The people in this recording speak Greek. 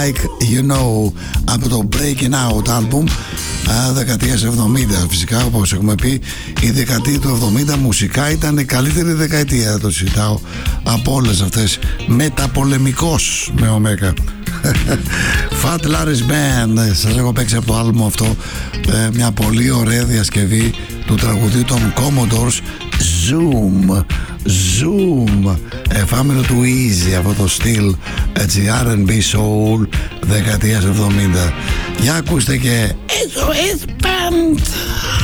Like You Know από το Breaking Out album δεκαετίας 70. Φυσικά, όπως έχουμε πει, η δεκαετία του 70 μουσικά ήταν η καλύτερη δεκαετία, το συζητάω, από όλες αυτές, μεταπολεμικός με ωμέγα. Fat Larry's Band, σας έχω παίξει από το άλμπum αυτό μια πολύ ωραία διασκευή του τραγουδίου των Commodores, Zoom, εφάμενο του Easy, από το στυλ έτσι R&B Soul δεκαετίας 70. Για ακούστε και SOS Band.